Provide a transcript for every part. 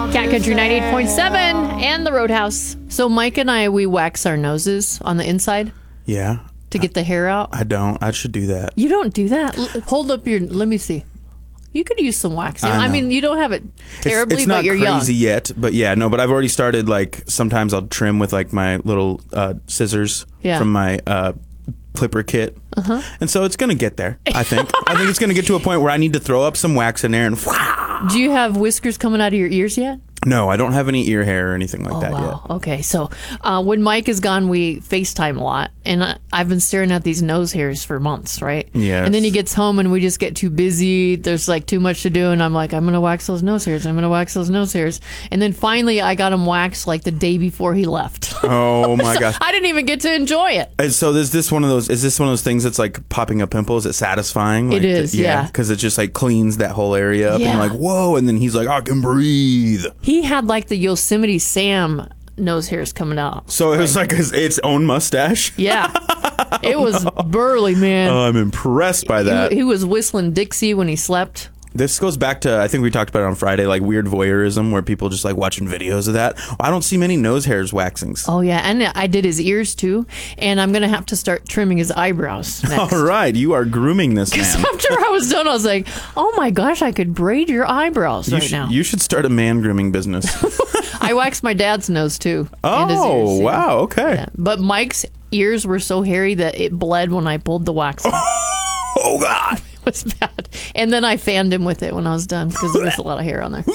Cat Country 98.7 and the Roadhouse. So Mike and I, we wax our noses on the inside. Yeah. To get the hair out. I don't. I should do that. You don't do that? Hold up your, let me see. You could use some waxing. I mean, you don't have it terribly, it's but you're young. It's not crazy yet, but yeah, no, but I've already started, like, sometimes I'll trim with, like, my little scissors from my clipper kit. And so it's going to get there, I think. I think it's going to get to a point where I need to throw up some wax in there and... Do you have whiskers coming out of your ears yet? No, I don't have any ear hair or anything like that yet. Okay, so when Mike is gone, we FaceTime a lot, and I've been staring at these nose hairs for months, right? Yeah. And then he gets home, and we just get too busy. There's like too much to do, and I'm like, I'm gonna wax those nose hairs. I'm gonna wax those nose hairs, and then finally, I got him waxed like the day before he left. Oh my gosh! I didn't even get to enjoy it. And so is this one of those things that's like popping a pimple? Is it satisfying? Like, it is, yeah. Because it just like cleans that whole area up, and you're like, whoa! And then he's like, I can breathe. He had like the Yosemite Sam nose hairs coming out. So it was like its own mustache? Yeah. It was burly, man. Oh, I'm impressed by that. He was whistling Dixie when he slept. This goes back to, I think we talked about it on Friday, like weird voyeurism where people just like watching videos of that. I don't see many nose hairs waxings. Oh, yeah. And I did his ears too. And I'm going to have to start trimming his eyebrows next. All right. You are grooming this man. After I was done, I was like, oh my gosh, I could braid your eyebrows now. You should start a man grooming business. I waxed my dad's nose too. And his Oh, ears, wow. Okay. Yeah. But Mike's ears were so hairy that it bled when I pulled the wax off. Oh, God. It was bad. And then I fanned him with it when I was done because there was a lot of hair on there.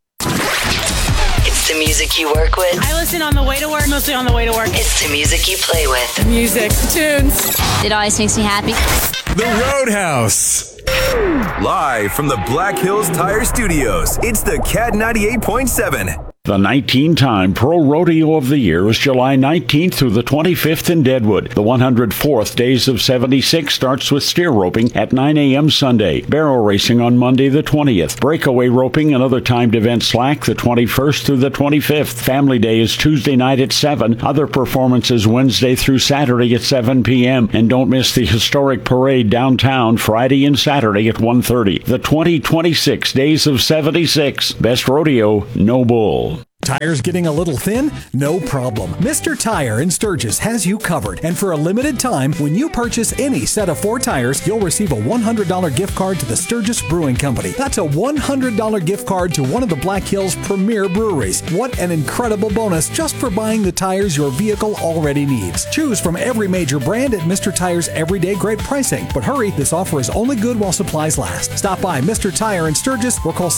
It's the music you work with. I listen on the way to work, mostly on the way to work. It's the music you play with. Music, tunes. It always makes me happy. The Roadhouse. Live from the Black Hills Tire Studios, it's the Cat 98.7. The 19-time Pro Rodeo of the Year is July 19th through the 25th in Deadwood. The 104th Days of 76 starts with steer roping at 9 a.m. Sunday, barrel racing on Monday the 20th, breakaway roping and other timed events slack the 21st through the 25th. Family Day is Tuesday night at 7, other performances Wednesday through Saturday at 7 p.m. And don't miss the historic parade downtown Friday and Saturday at 1:30. The 2026 Days of 76, best rodeo, no bull. Tires getting a little thin? No problem. Mr. Tire in Sturgis has you covered. And for a limited time, when you purchase any set of 4 tires, you'll receive a $100 gift card to the Sturgis Brewing Company. That's a $100 gift card to one of the Black Hills' premier breweries. What an incredible bonus just for buying the tires your vehicle already needs. Choose from every major brand at Mr. Tire's everyday great pricing. But hurry, this offer is only good while supplies last. Stop by Mr. Tire in Sturgis or call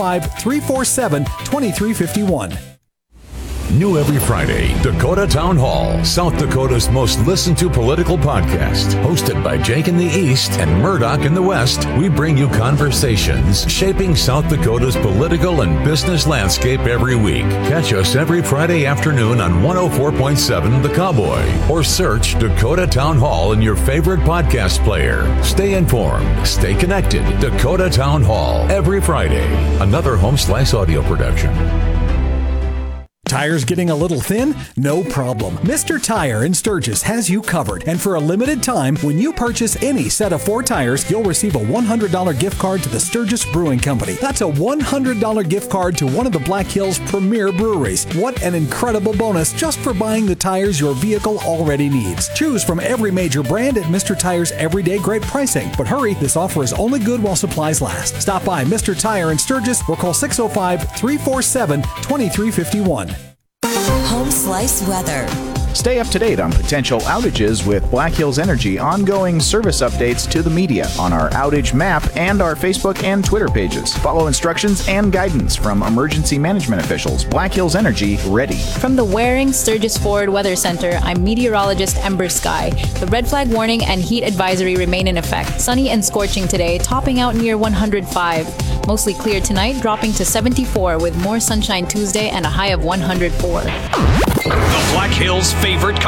605-347-2351. New every Friday, Dakota Town Hall, South Dakota's most listened to political podcast. Hosted by Jake in the East and Murdoch in the West, we bring you conversations shaping South Dakota's political and business landscape every week. Catch us every Friday afternoon on 104.7 The Cowboy or search Dakota Town Hall in your favorite podcast player. Stay informed, stay connected. Dakota Town Hall, every Friday. Another Home Slice audio production. Tires getting a little thin? No problem. Mr. Tire in Sturgis has you covered. And for a limited time, when you purchase any set of 4 tires, you'll receive a $100 gift card to the Sturgis Brewing Company. That's a $100 gift card to one of the Black Hills' premier breweries. What an incredible bonus just for buying the tires your vehicle already needs. Choose from every major brand at Mr. Tire's everyday great pricing. But hurry, this offer is only good while supplies last. Stop by Mr. Tire in Sturgis or call 605-347-2351. Home Slice weather. Stay up to date on potential outages with Black Hills Energy ongoing service updates to the media on our outage map and our Facebook and Twitter pages. Follow instructions and guidance from emergency management officials. Black Hills Energy, ready. From the Waring Sturgis Forward Weather Center, I'm meteorologist Ember Sky. The red flag warning and heat advisory remain in effect. Sunny and scorching today, topping out near 105. Mostly clear tonight, dropping to 74 with more sunshine Tuesday and a high of 104. The Black Hills' favorite